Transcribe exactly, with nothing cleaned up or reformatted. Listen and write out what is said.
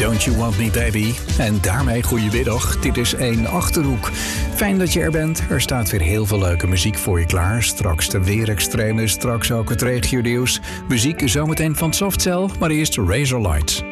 Don't You Want Me Baby. En daarmee goedemiddag, dit is één Achterhoek. Fijn dat je er bent, er staat weer heel veel leuke muziek voor je klaar. Straks de weerextremen, straks ook het regionieuws. Muziek zometeen van Softcell, maar eerst Razor Lights.